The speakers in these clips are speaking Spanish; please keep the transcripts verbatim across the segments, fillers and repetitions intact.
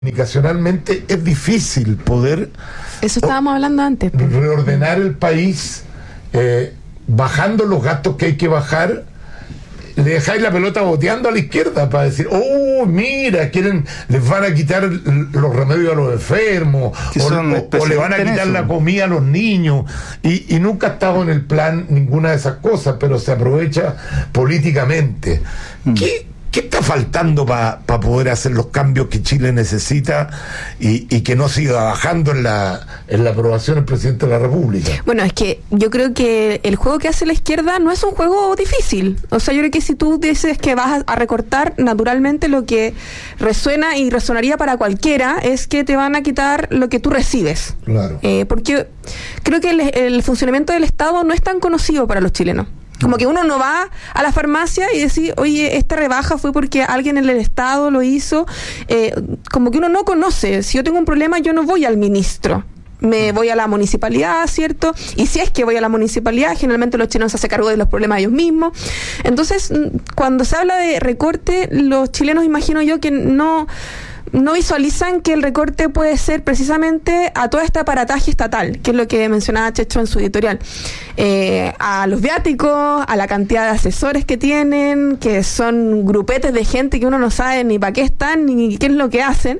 Comunicacionalmente es difícil poder eso estábamos hablando antes reordenar el país eh, bajando los gastos que hay que bajar. Le dejáis la pelota boteando a la izquierda para decir, oh, mira, quieren, les van a quitar los remedios a los enfermos, o, o, o le van a quitar la comida a los niños, y, y nunca ha estado en el plan ninguna de esas cosas, pero se aprovecha políticamente. Mm. ¿Qué, qué está faltando para pa poder hacer los cambios que Chile necesita y, y que no siga bajando en la, en la aprobación del presidente de la República? Bueno, es que yo creo que el juego que hace la izquierda no es un juego difícil. O sea, yo creo que si tú dices que vas a, a recortar, naturalmente lo que resuena y resonaría para cualquiera es que te van a quitar lo que tú recibes. Claro. Eh, porque creo que el, el funcionamiento del Estado no es tan conocido para los chilenos. Como que uno no va a la farmacia y decir, oye, esta rebaja fue porque alguien en el Estado lo hizo. Eh, como que uno no conoce. Si yo tengo un problema, yo no voy al ministro. Me voy a la municipalidad, ¿cierto? Y si es que voy a la municipalidad, generalmente los chilenos se hacen cargo de los problemas ellos mismos. Entonces, cuando se habla de recorte, los chilenos, imagino yo, que no... no visualizan que el recorte puede ser precisamente a todo este aparataje estatal, que es lo que mencionaba Checho en su editorial, eh, a los viáticos, a la cantidad de asesores que tienen, que son grupetes de gente que uno no sabe ni para qué están, ni qué es lo que hacen.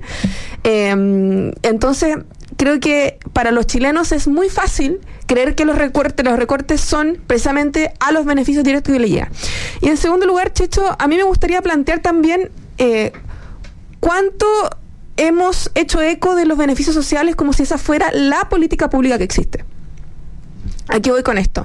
Eh, entonces, creo que para los chilenos es muy fácil creer que los recortes, los recortes son precisamente a los beneficios directos que le llegan. Y en segundo lugar, Checho, a mí me gustaría plantear también... Eh, ¿cuánto hemos hecho eco de los beneficios sociales como si esa fuera la política pública que existe? Aquí voy con esto.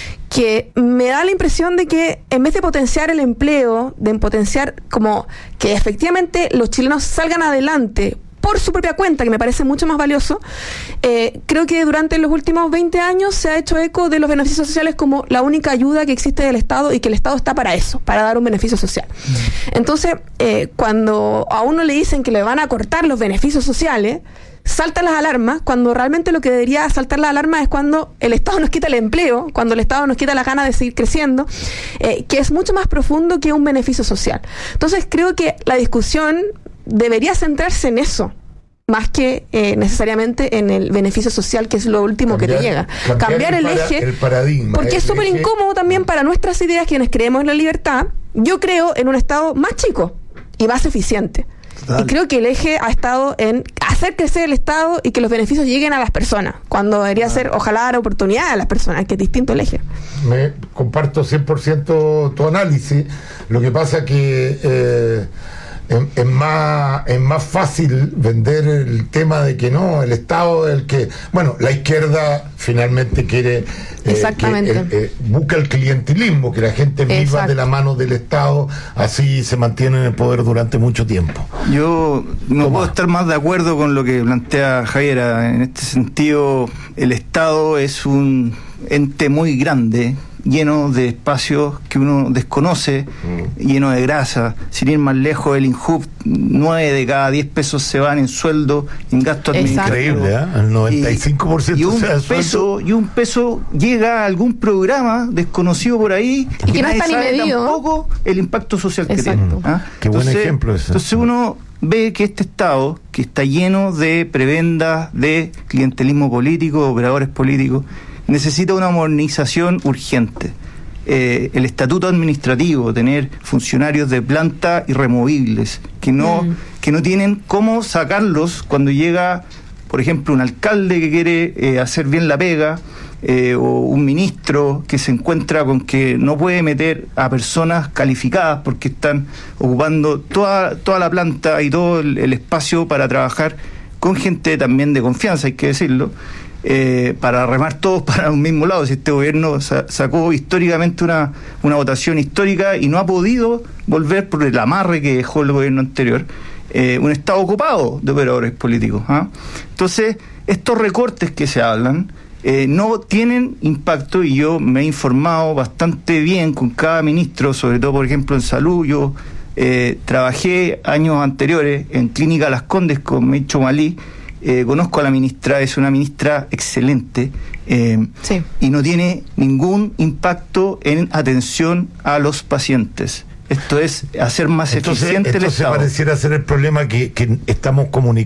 Que me da la impresión de que en vez de potenciar el empleo, de potenciar como que efectivamente los chilenos salgan adelante por su propia cuenta, que me parece mucho más valioso, eh, creo que durante los últimos veinte años se ha hecho eco de los beneficios sociales como la única ayuda que existe del Estado y que el Estado está para eso, para dar un beneficio social. Mm. Entonces, eh, cuando a uno le dicen que le van a cortar los beneficios sociales, saltan las alarmas, cuando realmente lo que debería saltar las alarmas es cuando el Estado nos quita el empleo, cuando el Estado nos quita la gana de seguir creciendo, eh, que es mucho más profundo que un beneficio social. Entonces, creo que la discusión debería centrarse en eso, más que eh, necesariamente en el beneficio social, que es lo último cambiar, que te llega. Cambiar, cambiar el, el para, eje, el paradigma. Porque es súper incómodo también para nuestras ideas, quienes creemos en la libertad. Yo creo en un Estado más chico y más eficiente. Total. Y creo que el eje ha estado en hacer crecer el Estado y que los beneficios lleguen a las personas, cuando debería ah. ser, ojalá, dar oportunidad a las personas, que es distinto el eje. Me comparto cien por ciento tu análisis. Lo que pasa que... Eh, Es, es más es más fácil vender el tema de que no, el Estado es el que, bueno, la izquierda finalmente quiere eh, exactamente que, eh, eh, busca el clientelismo, que la gente viva Exacto. de la mano del Estado, así se mantiene en el poder durante mucho tiempo. Yo no ¿Cómo? puedo estar más de acuerdo con lo que plantea Javier. En este sentido, el Estado es un ente muy grande, lleno de espacios que uno desconoce, mm. lleno de grasa. Sin ir más lejos, el INJUV, nueve de cada diez pesos se van en sueldo, en gasto administrativo. Increíble, ¿eh? El noventa y cinco por ciento y, y un sea peso y un peso llega a algún programa desconocido por ahí y que, que no nadie está sabe ni medido. Tampoco el impacto social Exacto. que tiene. ¿Ah? Qué entonces, buen ejemplo ese. Entonces uno ve que este Estado, que está lleno de prebendas, de clientelismo político, operadores políticos, necesita una modernización urgente. Eh, el estatuto administrativo, tener funcionarios de planta irremovibles, que no, mm. que no tienen cómo sacarlos cuando llega, por ejemplo, un alcalde que quiere eh, hacer bien la pega, eh, o un ministro que se encuentra con que no puede meter a personas calificadas porque están ocupando toda, toda la planta y todo el, el espacio para trabajar con gente también de confianza, hay que decirlo. Eh, para remar todos para un mismo lado. Si este gobierno sa- sacó históricamente una, una votación histórica y no ha podido volver por el amarre que dejó el gobierno anterior, eh, un Estado ocupado de operadores políticos. ¿ah? Entonces, estos recortes que se hablan eh, no tienen impacto, y yo me he informado bastante bien con cada ministro, sobre todo, por ejemplo, en salud. Yo eh, trabajé años anteriores en Clínica Las Condes con Mecho Malí. Eh, conozco a la ministra, es una ministra excelente, eh, sí. y no tiene ningún impacto en atención a los pacientes. Esto es hacer más Entonces, eficiente el entonces Estado. pareciera ser el problema que, que estamos comunicando.